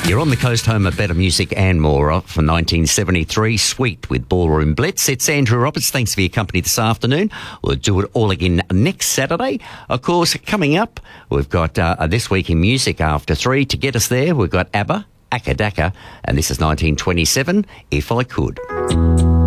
You're on the coast, home of better music and more. From 1973, Sweet with Ballroom Blitz. It's Andrew Roberts. Thanks for your company this afternoon. We'll do it all again next Saturday. Of course, coming up, we've got This Week in Music after 3. To get us there, we've got ABBA, Akka Daka, and this is 1927, If I Could.